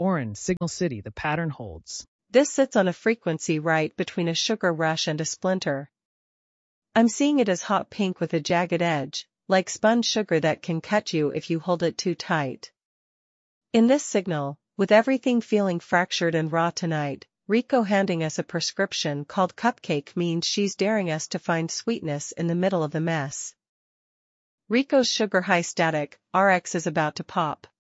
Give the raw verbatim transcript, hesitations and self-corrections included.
Orange, Signal City, the pattern holds. This sits on a frequency right between a sugar rush and a splinter. I'm seeing it as hot pink with a jagged edge, like spun sugar that can cut you if you hold it too tight. In this signal, with everything feeling fractured and raw tonight, Rico handing us a prescription called Cupcake means she's daring us to find sweetness in the middle of the mess. Rico's sugar high static, R X is about to pop.